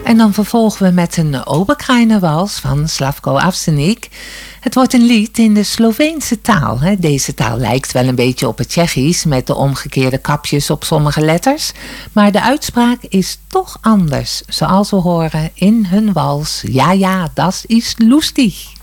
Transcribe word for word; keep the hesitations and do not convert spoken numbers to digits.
En dan vervolgen we met een Oberkrainer wals van Slavko Avsenik. Het wordt een lied in de Sloveense taal. Deze taal lijkt wel een beetje op het Tsjechisch met de omgekeerde kapjes op sommige letters. Maar de uitspraak is toch anders, zoals we horen in hun wals Ja, ja, das is lustig.